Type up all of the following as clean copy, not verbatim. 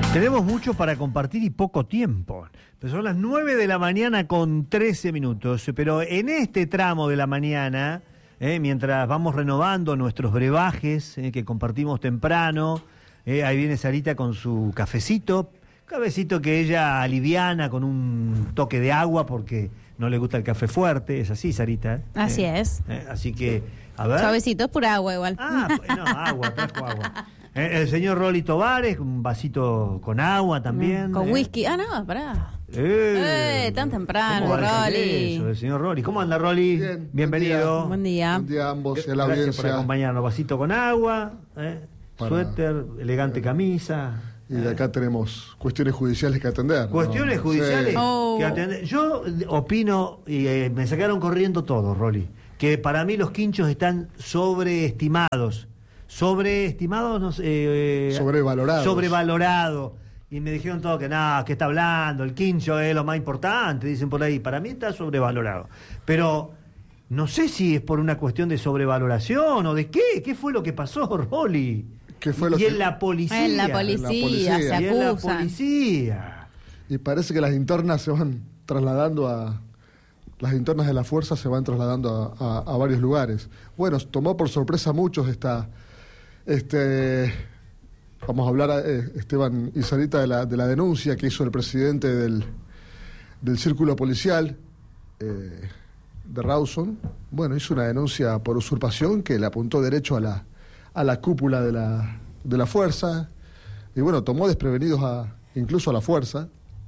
Tenemos mucho para compartir y poco tiempo. Pero son las 9 de la mañana con 13 minutos. Pero en este tramo de la mañana, mientras vamos renovando nuestros brebajes que compartimos temprano, ahí viene Sarita con su cafecito que ella aliviana con un toque de agua porque no le gusta el café fuerte. Es así, Sarita. Así es. Así que, a ver. Suavecito, es pura agua igual. No, agua, trajo agua. El señor Rolly Tovares, un vasito con agua también. Con whisky. No, pará. Tan temprano, Rolly. Eso, el señor Rolly. ¿Cómo anda, Rolly? Bien. Bienvenido. Buen día. Buen día a ambos y a la Gracias audiencia. por acompañarnos. Vasito con agua, suéter, elegante camisa. Y de acá tenemos cuestiones judiciales que atender. Cuestiones ¿no? judiciales Sí. que atender. Yo opino, y me sacaron corriendo todo, Rolly, que para mí los quinchos están sobreestimados. Sobrevalorados. Y me dijeron todo que nada, que está hablando, el quincho es lo más importante, dicen por ahí. Para mí está sobrevalorado. Pero no sé si es por una cuestión de sobrevaloración o de qué. ¿Qué fue lo que pasó, Rolly? ¿Qué fue lo y que... en la policía. En la policía, se Y en la acusa. policía. Y parece que las internas se van trasladando a... Las internas de la fuerza se van trasladando a varios lugares. Bueno, tomó por sorpresa a muchos vamos a hablar, Esteban y Sarita, de la denuncia que hizo el presidente del círculo policial de Rawson. Bueno, hizo una denuncia por usurpación que le apuntó derecho a la cúpula de la fuerza. Y bueno, tomó desprevenidos incluso a la fuerza.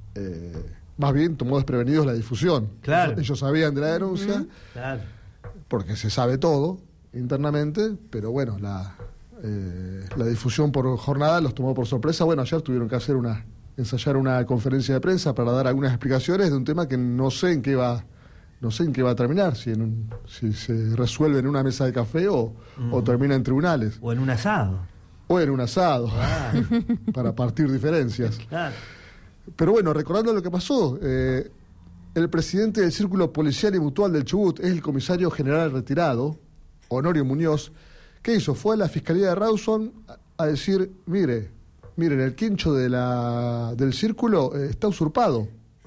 Más bien tomó desprevenidos la difusión. Claro. Ellos sabían de la denuncia, Claro. porque se sabe todo internamente, pero bueno, la difusión por jornada los tomó por sorpresa. Bueno, ayer tuvieron que ensayar una conferencia de prensa para dar algunas explicaciones de un tema que no sé en qué va a terminar, si se resuelve en una mesa de café o termina en tribunales. O en un asado. O en un asado, Claro. para partir diferencias. Claro. Pero bueno, recordando lo que pasó, el presidente del Círculo Policial y Mutual del Chubut es el comisario general retirado, Honorio Muñoz. ¿Qué hizo? Fue a la Fiscalía de Rawson a decir, miren, el quincho del Círculo está usurpado.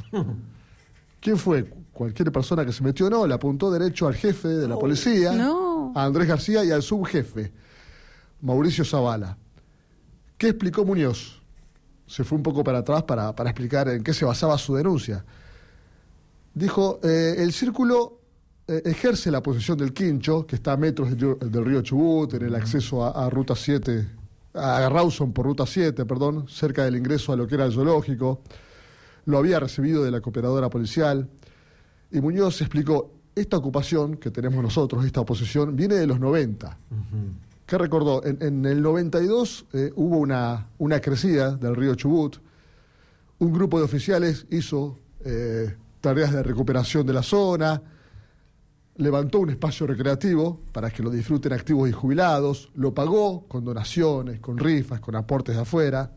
¿Quién fue? Cualquier persona que se metió, no, le apuntó derecho al jefe de la policía, No. a Andrés García y al subjefe, Mauricio Zavala. ¿Qué explicó Muñoz? Se fue un poco para atrás para explicar en qué se basaba su denuncia. Dijo, el Círculo ejerce la posesión del quincho, que está a metros del río Chubut, en el acceso a Ruta 7, a Rawson por Ruta 7, cerca del ingreso a lo que era el zoológico. Lo había recibido de la cooperadora policial. Y Muñoz explicó, esta ocupación que tenemos nosotros, esta posesión, viene de los 90. ¿Qué recordó? En el 92 hubo una crecida del río Chubut. Un grupo de oficiales hizo tareas de recuperación de la zona, levantó un espacio recreativo para que lo disfruten activos y jubilados, lo pagó con donaciones, con rifas, con aportes de afuera.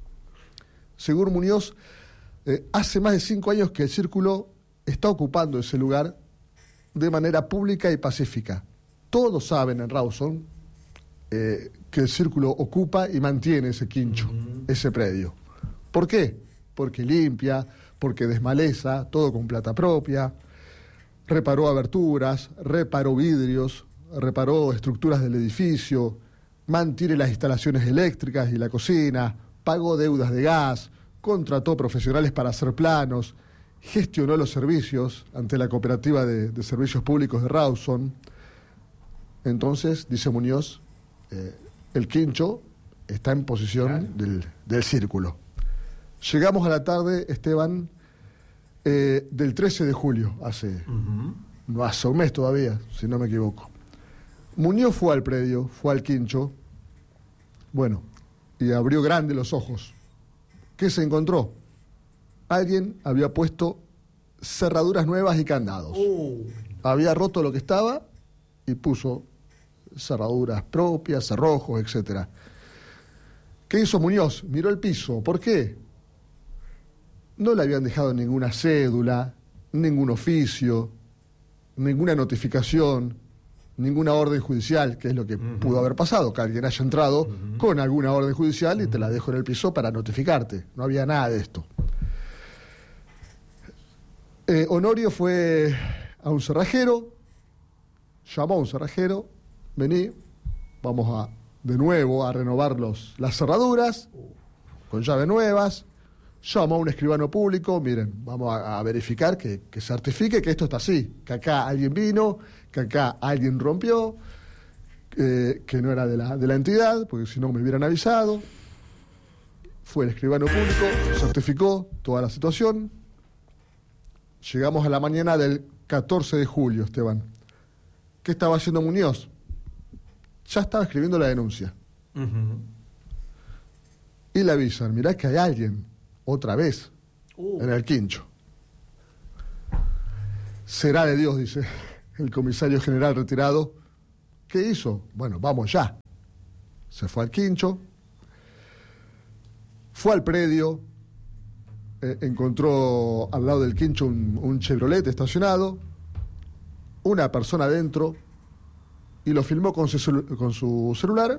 Según Muñoz, hace más de 5 años que el Círculo está ocupando ese lugar de manera pública y pacífica. Todos saben en Rawson que el Círculo ocupa y mantiene ese quincho, ese predio. ¿Por qué? Porque limpia, porque desmaleza, todo con plata propia, reparó aberturas, reparó vidrios, reparó estructuras del edificio, mantiene las instalaciones eléctricas y la cocina, pagó deudas de gas, contrató profesionales para hacer planos, gestionó los servicios ante la cooperativa de servicios públicos de Rawson. Entonces, dice Muñoz, el quincho está en posesión del Círculo. Llegamos a la tarde, Esteban, del 13 de julio, no hace un mes todavía, si no me equivoco. Muñoz fue al predio, fue al quincho, bueno, y abrió grande los ojos. ¿Qué se encontró? Alguien había puesto cerraduras nuevas y candados. Había roto lo que estaba y puso cerraduras propias, cerrojos, etcétera. ¿Qué hizo Muñoz? Miró el piso. ¿Por qué? No le habían dejado ninguna cédula, ningún oficio, ninguna notificación, ninguna orden judicial, que es lo que pudo haber pasado, que alguien haya entrado con alguna orden judicial y te la dejo en el piso para notificarte. No había nada de esto. Honorio fue a un cerrajero, llamó a un cerrajero, vení, vamos de nuevo a renovar las cerraduras con llaves nuevas. Llamó a un escribano público, miren, vamos a verificar que certifique que esto está así, que acá alguien vino, que acá alguien rompió, que no era de la entidad, porque si no me hubieran avisado. Fue el escribano público, certificó toda la situación. Llegamos a la mañana del 14 de julio, Esteban. ¿Qué estaba haciendo Muñoz? Ya estaba escribiendo la denuncia. Y le avisan, mirá que hay alguien, otra vez, en el quincho. Será de Dios, dice el comisario general retirado. ¿Qué hizo? Bueno, vamos ya. Se fue al quincho, fue al predio, encontró al lado del quincho un Chevrolet estacionado, una persona adentro, y lo filmó con su celular.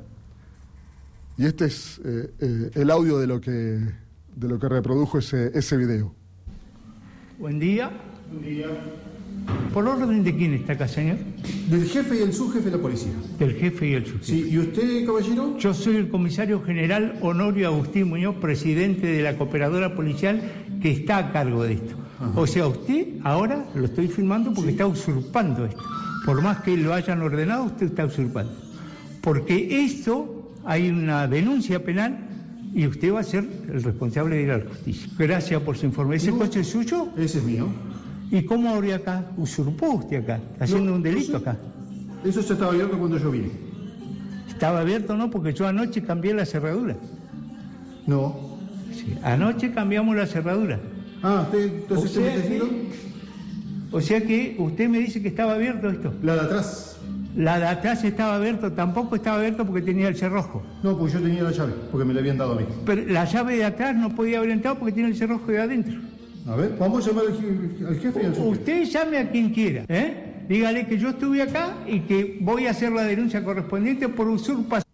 Y este es el audio de lo que reprodujo ese video. Buen día. Buen día. ¿Por orden de quién está acá, señor? Del jefe y el subjefe de la policía. Del jefe y el subjefe. Sí, ¿y usted, caballero? Yo soy el comisario general Honorio Agustín Muñoz, presidente de la cooperadora policial que está a cargo de esto. Ajá. O sea, usted ahora lo estoy filmando porque está usurpando esto. Por más que lo hayan ordenado, usted está usurpando. Porque esto, hay una denuncia penal y usted va a ser el responsable de ir a la justicia. Gracias por su informe. ¿Ese coche es suyo? Ese es mío. ¿Y cómo abrió acá? ¿Usurpó usted acá? ¿Está haciendo un delito acá? Eso se estaba abierto cuando yo vine. ¿Estaba abierto no? Porque yo anoche cambié la cerradura. No. Sí, anoche cambiamos la cerradura. Ah, entonces usted me está diciendo. O sea que usted me dice que estaba abierto esto. La de atrás. La de atrás estaba abierto, tampoco estaba abierto porque tenía el cerrojo. No, pues yo tenía la llave, porque me la habían dado a mí. Pero la llave de atrás no podía haber entrado porque tiene el cerrojo de adentro. A ver, vamos a llamar al jefe y al subjefe. Usted llame a quien quiera, ¿eh? Dígale que yo estuve acá y que voy a hacer la denuncia correspondiente por usurpación.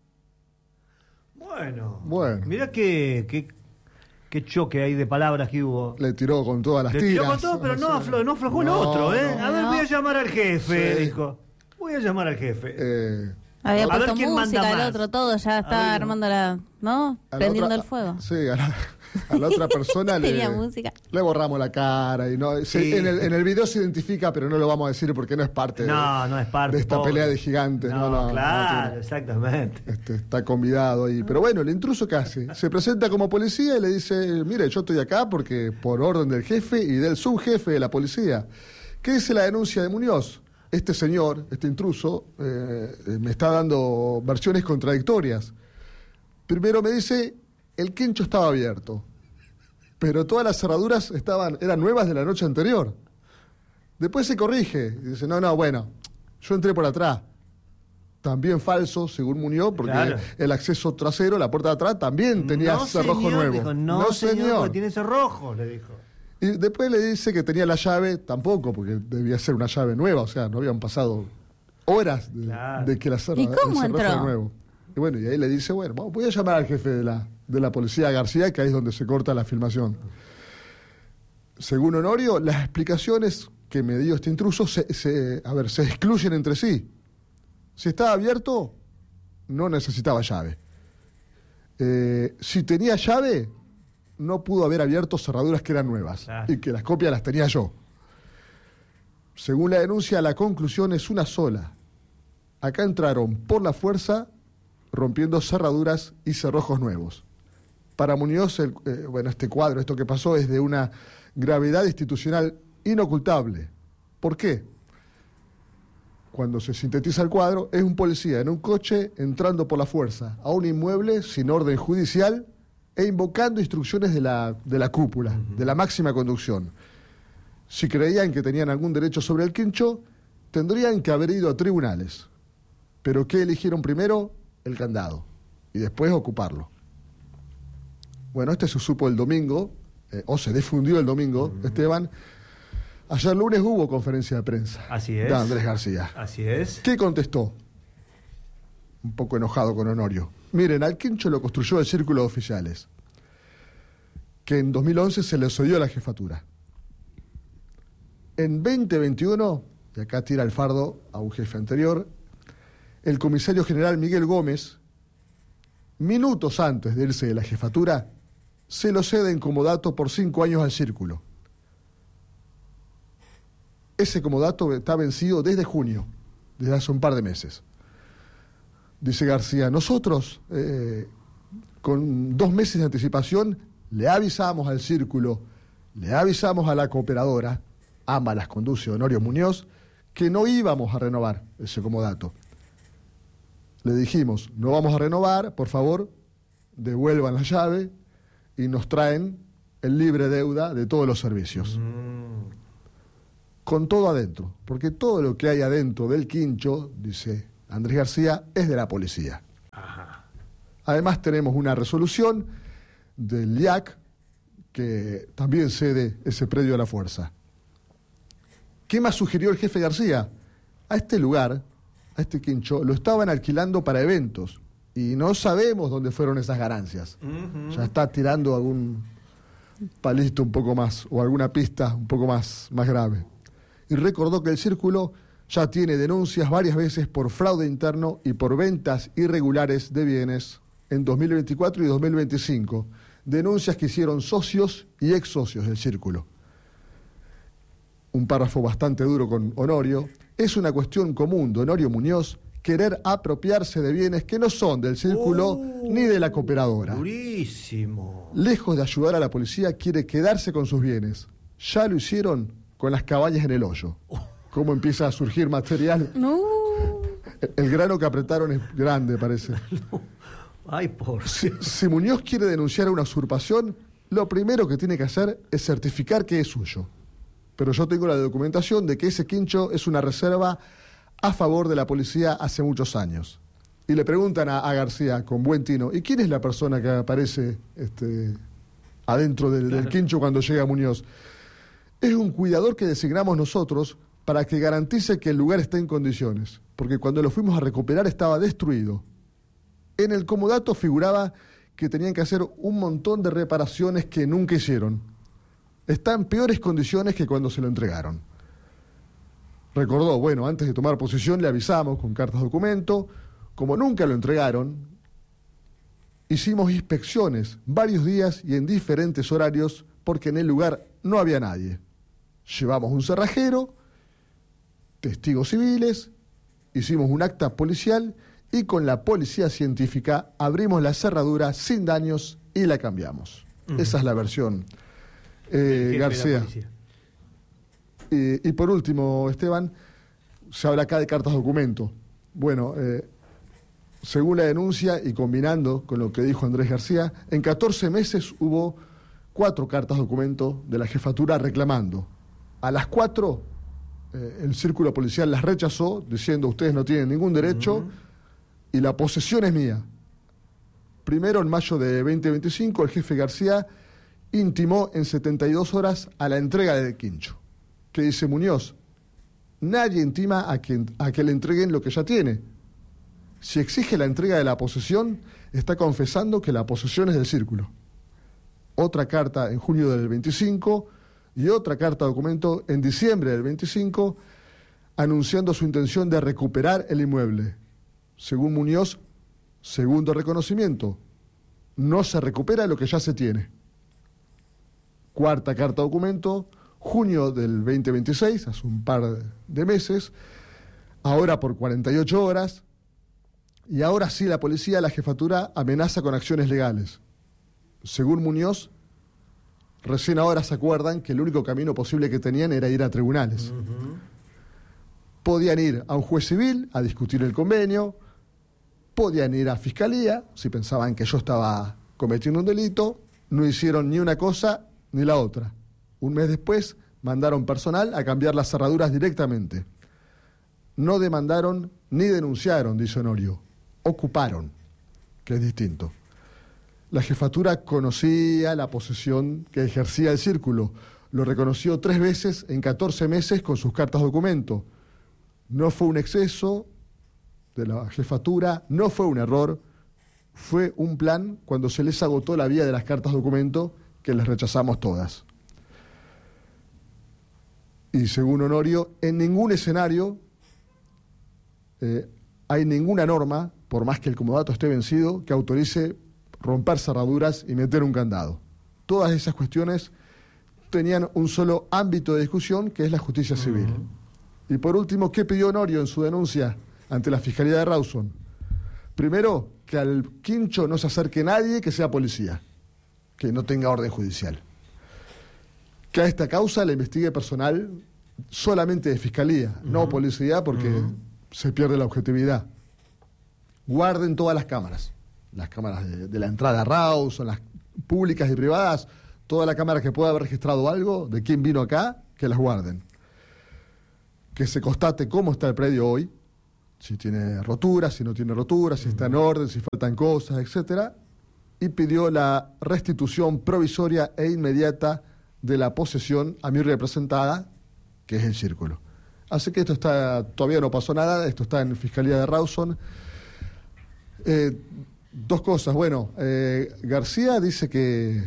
Bueno. Mirá qué choque hay de palabras que hubo. Le tiró con todas las tiras. Le tiró con todo, pero no aflojó el otro, ¿eh? A ver, voy a llamar al jefe, dijo. Voy a llamar al jefe. Había a puesto ver quién música, manda el más. otro, todo, ya está armando ¿no? Prendiendo el fuego. Sí, a la otra persona Tenía música. Le borramos la cara y no. Sí. En el video se identifica, pero no lo vamos a decir porque no es parte no es parte de esta pelea de gigantes. Claro, exactamente. Está convidado ahí. Pero bueno, el intruso ¿qué hace? Se presenta como policía y le dice, mire, yo estoy acá porque por orden del jefe y del subjefe de la policía. ¿Qué dice la denuncia de Muñoz? Este señor, este intruso, me está dando versiones contradictorias. Primero me dice, el quincho estaba abierto, pero todas las cerraduras eran nuevas de la noche anterior. Después se corrige y dice, bueno, yo entré por atrás. También falso, según Muñoz, porque el acceso trasero, la puerta de atrás, también tenía cerrojo nuevo. Dijo, no, señor, porque tiene cerrojo, le dijo. Y después le dice que tenía la llave, tampoco, porque debía ser una llave nueva, o sea, no habían pasado horas de que la cerrojo era nuevo. Y bueno, y ahí le dice, voy a llamar al jefe de la policía García, que ahí es donde se corta la filmación. Según Honorio, las explicaciones que me dio este intruso se excluyen entre sí. Si estaba abierto, no necesitaba llave. Si tenía llave, no pudo haber abierto cerraduras que eran nuevas y que las copias las tenía yo. Según la denuncia, la conclusión es una sola. Acá entraron por la fuerza, rompiendo cerraduras y cerrojos nuevos. Para Muñoz, este cuadro, esto que pasó, es de una gravedad institucional inocultable. ¿Por qué? Cuando se sintetiza el cuadro, es un policía en un coche entrando por la fuerza a un inmueble sin orden judicial e invocando instrucciones de la cúpula, de la máxima conducción. Si creían que tenían algún derecho sobre el quincho, tendrían que haber ido a tribunales. ¿Pero qué eligieron primero? El candado. Y después ocuparlo. Bueno, este se supo el domingo, o se difundió el domingo, Esteban. Ayer lunes hubo conferencia de prensa. Así es. De Andrés García. Así es. ¿Qué contestó? Un poco enojado con Honorio. Miren, al Quincho lo construyó el Círculo de Oficiales, que en 2011 se le cedió la jefatura. En 2021, y acá tira el fardo a un jefe anterior, el comisario general Miguel Gómez, minutos antes de irse de la jefatura, se lo cede en comodato por 5 años al Círculo. Ese comodato está vencido desde junio, desde hace un par de meses. Dice García, nosotros, con 2 meses de anticipación, le avisamos al Círculo, le avisamos a la cooperadora, ambas las conduce Honorio Muñoz, que no íbamos a renovar ese comodato. Le dijimos, no vamos a renovar, por favor, devuelvan la llave y nos traen el libre deuda de todos los servicios. Con todo adentro, porque todo lo que hay adentro del Quincho, dice Andrés García, es de la policía. Ajá. Además tenemos una resolución del IAC que también cede ese predio a la fuerza. ¿Qué más sugirió el jefe García? A este lugar, a este Quincho, lo estaban alquilando para eventos y no sabemos dónde fueron esas ganancias. Ya está tirando algún palito un poco más o alguna pista un poco más grave. Y recordó que el Círculo ya tiene denuncias varias veces por fraude interno y por ventas irregulares de bienes en 2024 y 2025. Denuncias que hicieron socios y ex socios del Círculo. Un párrafo bastante duro con Honorio. Es una cuestión común de Honorio Muñoz querer apropiarse de bienes que no son del Círculo ni de la cooperadora. Durísimo. Lejos de ayudar a la policía, quiere quedarse con sus bienes. Ya lo hicieron con las cabañas en el hoyo. ¿Cómo empieza a surgir material? No. El grano que apretaron es grande, parece. No. Ay, por Si Muñoz quiere denunciar una usurpación, lo primero que tiene que hacer es certificar que es suyo. Pero yo tengo la documentación de que ese Quincho es una reserva a favor de la policía hace muchos años. Y le preguntan a García, con buen tino, ¿y quién es la persona que aparece adentro del Quincho cuando llega Muñoz? Es un cuidador que designamos nosotros para que garantice que el lugar esté en condiciones, porque cuando lo fuimos a recuperar estaba destruido. En el comodato figuraba que tenían que hacer un montón de reparaciones que nunca hicieron. Está en peores condiciones que cuando se lo entregaron. Recordó, bueno, antes de tomar posesión le avisamos con cartas documento, como nunca lo entregaron, hicimos inspecciones varios días y en diferentes horarios porque en el lugar no había nadie. Llevamos un cerrajero, testigos civiles, hicimos un acta policial y con la policía científica abrimos la cerradura sin daños y la cambiamos. Esa es la versión, García. Y por último, Esteban, se habla acá de cartas documento. Bueno, según la denuncia y combinando con lo que dijo Andrés García, en 14 meses hubo 4 cartas documento de la jefatura reclamando. A las 4, el Círculo Policial las rechazó, diciendo ustedes no tienen ningún derecho y la posesión es mía. Primero, en mayo de 2025, el jefe García intimó en 72 horas a la entrega del Quincho. Que dice Muñoz, nadie intima a que le entreguen lo que ya tiene. Si exige la entrega de la posesión, está confesando que la posesión es del Círculo. Otra carta en junio del 25 y otra carta documento en diciembre del 25 anunciando su intención de recuperar el inmueble. Según Muñoz, segundo reconocimiento, no se recupera lo que ya se tiene. Cuarta carta documento, junio del 2026, hace un par de meses, ahora por 48 horas, y ahora sí la policía, la jefatura, amenaza con acciones legales. Según Muñoz, recién ahora se acuerdan que el único camino posible que tenían era ir a tribunales. Podían ir a un juez civil a discutir el convenio, podían ir a fiscalía si pensaban que yo estaba cometiendo un delito, no hicieron ni una cosa ni la otra. Un mes después mandaron personal a cambiar las cerraduras directamente. No demandaron ni denunciaron, dice Honorio, ocuparon, que es distinto. La jefatura conocía la posesión que ejercía el Círculo, Lo reconoció 3 veces en 14 meses con sus cartas documento. No fue un exceso de la jefatura, no fue un error, fue un plan cuando se les agotó la vía de las cartas documento que les rechazamos todas. Y según Honorio, en ningún escenario hay ninguna norma, por más que el comodato esté vencido, que autorice romper cerraduras y meter un candado. Todas esas cuestiones tenían un solo ámbito de discusión, que es la justicia civil. Y por último, ¿qué pidió Honorio en su denuncia ante la Fiscalía de Rawson? Primero, que al quincho no se acerque nadie que sea policía, que no tenga orden judicial. Que a esta causa la investigue personal solamente de fiscalía, no policía, porque se pierde la objetividad. Guarden todas las cámaras de la entrada a Rawson, las públicas y privadas, toda la cámara que pueda haber registrado algo de quién vino acá, que las guarden. Que se constate cómo está el predio hoy, si tiene roturas, si no tiene roturas, si está en orden, si faltan cosas, etcétera, y pidió la restitución provisoria e inmediata de la posesión a mi representada, que es el Círculo. Así que todavía no pasó nada, esto está en Fiscalía de Rawson. 2 cosas. Bueno, García dice que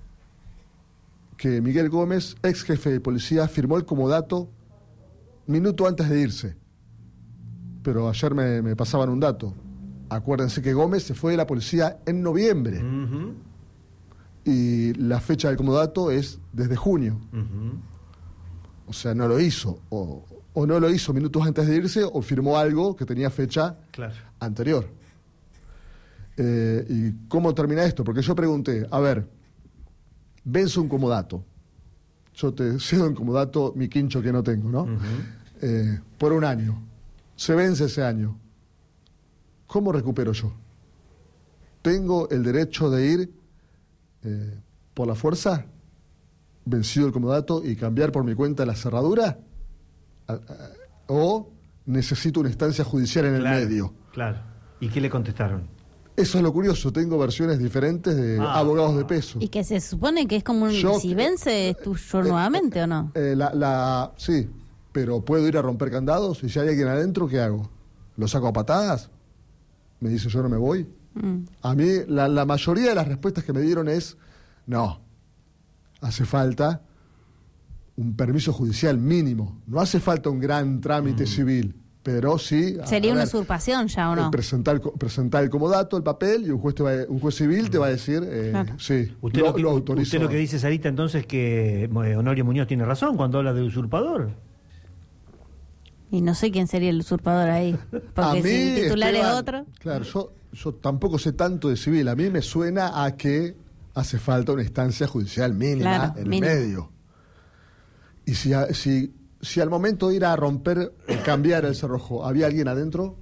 Miguel Gómez, ex jefe de policía, firmó el comodato minuto antes de irse. Pero ayer me pasaban un dato. Acuérdense que Gómez se fue de la policía en noviembre. Y la fecha del comodato es desde junio. O sea, no lo hizo. O no lo hizo minutos antes de irse, o firmó algo que tenía fecha anterior. ¿Y cómo termina esto? Porque yo pregunté, a ver, venzo un comodato. Yo te cedo en comodato mi quincho que no tengo, ¿no? Por un año. Se vence ese año. ¿Cómo recupero yo? ¿Tengo el derecho de ir por la fuerza, vencido el comodato, y cambiar por mi cuenta la cerradura? ¿O necesito una instancia judicial en el medio? Claro. ¿Y qué le contestaron? Eso es lo curioso, tengo versiones diferentes de abogados de peso. Y que se supone que es como si vence, ¿es tuyo nuevamente o no? Sí, pero ¿puedo ir a romper candados? Y si hay alguien adentro, ¿qué hago? ¿Lo saco a patadas? ¿Me dice yo no me voy? A mí la mayoría de las respuestas que me dieron es no, hace falta un permiso judicial mínimo, no hace falta un gran trámite civil, pero sí... ¿Sería una usurpación ya o no? Presentar el comodato, el papel, y un juez civil te va a decir, sí, usted lo autorizó. Usted lo que dice, Sarita, entonces, que Honorio Muñoz tiene razón cuando habla de usurpador. Y no sé quién sería el usurpador ahí, porque si el titular es otro... Claro, yo tampoco sé tanto de civil, a mí me suena a que hace falta una instancia judicial mínima en el medio. Y si al momento de ir a romper, cambiar el cerrojo, había alguien adentro,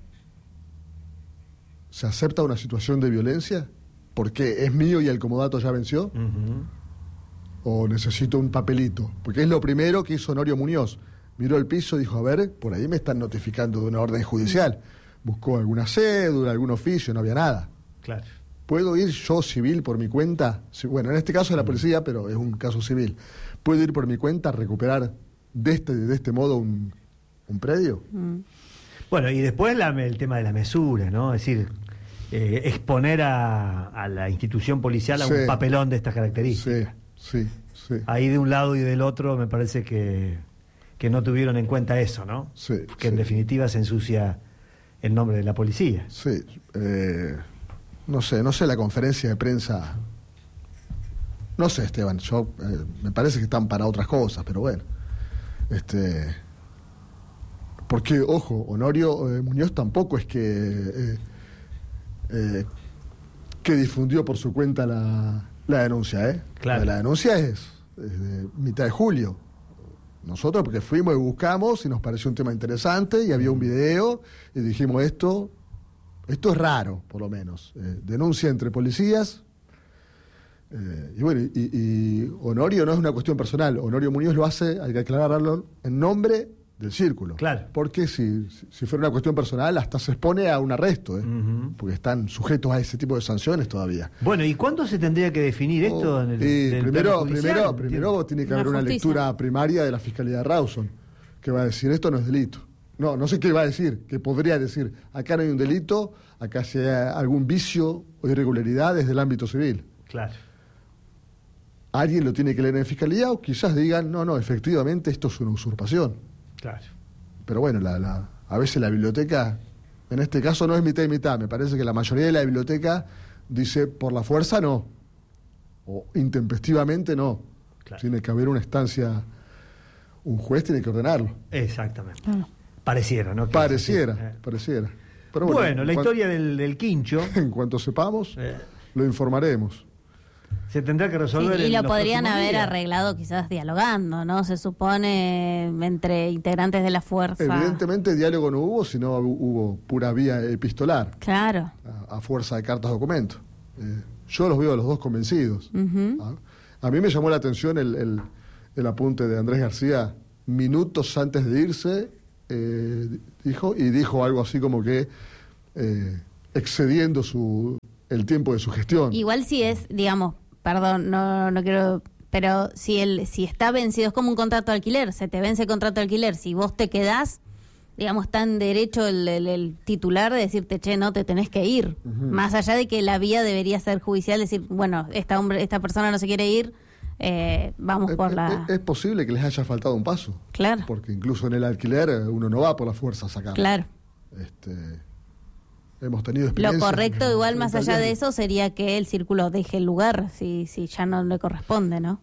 ¿se acepta una situación de violencia? ¿Porque es mío y el comodato ya venció? ¿O necesito un papelito? Porque es lo primero que hizo Honorio Muñoz. Miró el piso y dijo, a ver, por ahí me están notificando de una orden judicial. Buscó alguna cédula, algún oficio, no había nada. Claro. ¿Puedo ir yo civil por mi cuenta? Sí, bueno, en este caso es la policía, pero es un caso civil. ¿Puedo ir por mi cuenta a recuperar de este modo un predio? Bueno, y después el tema de la mesura, ¿no? Es decir, exponer a la institución policial a un papelón de estas características. Sí. Ahí de un lado y del otro me parece que no tuvieron en cuenta eso, ¿no? Sí. Que en definitiva se ensucia el nombre de la policía. Sí. No sé la conferencia de prensa. No sé, Esteban, me parece que están para otras cosas, pero bueno. Porque, ojo, Honorio Muñoz tampoco es que difundió por su cuenta la denuncia, ¿eh? Claro. La denuncia es de mitad de julio. Nosotros porque fuimos y buscamos y nos pareció un tema interesante y había un video y dijimos esto es raro, por lo menos. Denuncia entre policías. Y bueno, y Honorio no es una cuestión personal. Honorio Muñoz lo hace, hay que aclararlo, en nombre del círculo. Claro. Porque si fuera una cuestión personal, hasta se expone a un arresto, porque están sujetos a ese tipo de sanciones todavía. Bueno, ¿y cuándo se tendría que definir esto? Primero tiene que haber una lectura primaria de la Fiscalía de Rawson, que va a decir, esto no es delito. No sé qué va a decir, que podría decir, acá no hay un delito, acá si hay algún vicio o irregularidad desde el ámbito civil. Claro. Alguien lo tiene que leer en Fiscalía o quizás digan, no, efectivamente esto es una usurpación. Claro. Pero bueno, a veces la biblioteca, en este caso no es mitad y mitad, me parece que la mayoría de la biblioteca dice por la fuerza no, o intempestivamente no. Claro. Tiene que haber una instancia, un juez tiene que ordenarlo. Exactamente. Pareciera, ¿no? Pareciera. Pero bueno, la historia del quincho. En cuanto sepamos, lo informaremos. Se tendrá que resolver. Sí, y lo los podrían haber días. arreglado quizás dialogando, ¿no? Se supone entre integrantes de la fuerza. Evidentemente diálogo no hubo, sino hubo pura vía epistolar. Claro. A fuerza de cartas documentos. Yo los veo a los dos convencidos. A mí me llamó la atención el apunte de Andrés García minutos antes de irse, dijo algo así como que excediendo el tiempo de su gestión. Igual si es, digamos, perdón, no quiero, pero si está vencido, es como un contrato de alquiler, se te vence el contrato de alquiler, si vos te quedás, digamos, está en derecho el titular de decirte, che, no, te tenés que ir. Más allá de que la vía debería ser judicial, decir, bueno, esta persona no se quiere ir, vamos por la... Es posible que les haya faltado un paso. Claro. Porque incluso en el alquiler uno no va por la fuerza a sacar. Claro. Hemos tenido Lo experiencias. correcto, igual más allá de eso, sería que el círculo deje el lugar, si ya no le corresponde, ¿no?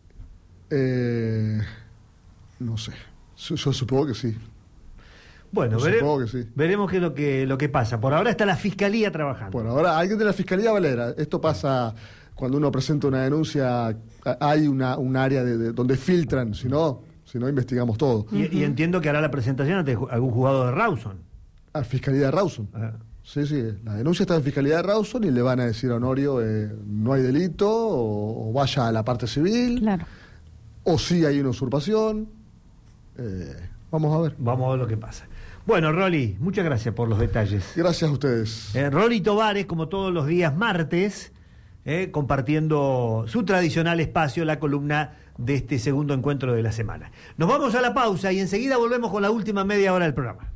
No sé. Yo supongo que sí. Bueno, supongo que sí. veremos qué es lo que pasa. Por ahora está la Fiscalía trabajando. Por ahora, alguien de la Fiscalía Valera. Esto pasa cuando uno presenta una denuncia, hay un área donde filtran, si no investigamos todo. Y entiendo que hará la presentación ante algún juzgado de Rawson. A Fiscalía de Rawson. Sí, la denuncia está en Fiscalía de Rawson y le van a decir a Honorio no hay delito o vaya a la parte civil. Claro. O sí hay una usurpación. Vamos a ver. Vamos a ver lo que pasa. Bueno, Rolly, muchas gracias por los detalles. Gracias a ustedes. Rolly Tovares, como todos los días martes, compartiendo su tradicional espacio, la columna de este segundo encuentro de la semana. Nos vamos a la pausa y enseguida volvemos con la última media hora del programa.